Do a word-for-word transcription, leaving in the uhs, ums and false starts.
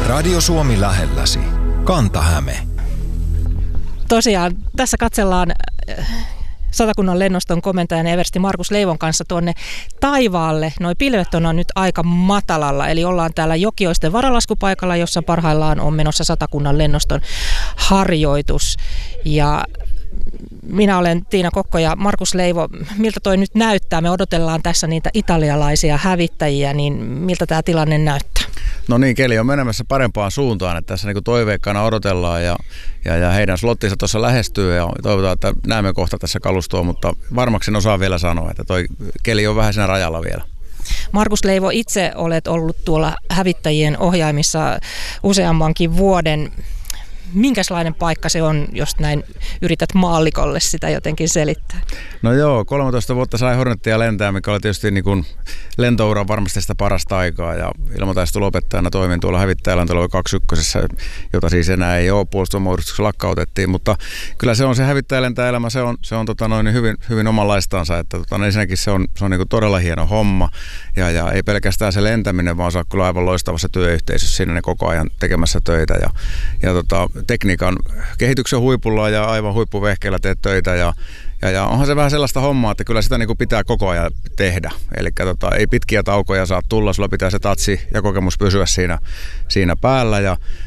Radio Suomi lähelläsi. Kanta-Häme. Tosiaan tässä katsellaan Satakunnan lennoston komentajan eversti Markus Leivon kanssa tuonne taivaalle. Noi pilvet on nyt aika matalalla, eli ollaan täällä Jokioisten varalaskupaikalla, jossa parhaillaan on menossa Satakunnan lennoston harjoitus. Ja minä olen Tiina Kokko ja Markus Leivo. Miltä toi nyt näyttää? Me odotellaan tässä niitä italialaisia hävittäjiä, niin miltä tämä tilanne näyttää? No niin, keli on menemässä parempaan suuntaan, että tässä niin toiveikkaana odotellaan ja, ja, ja heidän slottinsa tuossa lähestyy ja toivotaan, että näemme kohta tässä kalustoa, mutta varmaksi en osaa vielä sanoa, että toi keli on vähän siinä rajalla vielä. Markus Leivo, itse olet ollut tuolla hävittäjien ohjaimissa useammankin vuoden. Minkälainen paikka se on, jos näin yrität maallikolle sitä jotenkin selittää? No joo, kolmetoista vuotta sai Hornetia lentää, mikä oli tietysti niin kuin lentouran varmasti sitä parasta aikaa. Ja ilmataistelopettajana toimin tuolla hävittäjälentoilla kaksikymmentä, jota siis enää ei ole, puolustusvoimauudistuksessa lakkautettiin. Mutta kyllä se on se hävittäjälentäelämä, se on, se on tota noin hyvin, hyvin omanlaistansa. Että tota, ensinnäkin se on, se on niin kuin todella hieno homma. Ja, ja ei pelkästään se lentäminen, vaan saa kyllä aivan loistavassa työyhteisössä siinä ne koko ajan tekemässä töitä. Ja, ja tota, tekniikan kehityksen huipulla ja aivan huippuvehkeillä teet töitä ja, ja, ja onhan se vähän sellaista hommaa, että kyllä sitä niin kuin pitää koko ajan tehdä. Eli tota, ei pitkiä taukoja saa tulla, sulla pitää se tatsi ja kokemus pysyä siinä, siinä päällä ja,